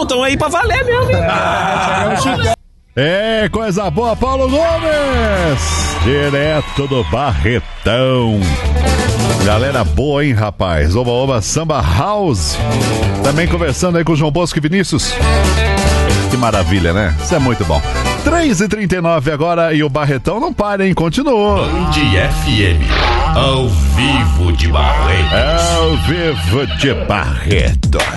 estão aí pra valer mesmo, hein? É, coisa boa, Paulo Gomes! Direto do Barretão. Galera boa, hein, rapaz? Oba, oba, Samba House. Também conversando aí com o João Bosco e Vinícius. Que maravilha, né? Isso é muito bom. 3h39 agora e o Barretão não para, hein? Continua. Band FM, ao vivo de Barretos. Ao vivo de Barretos.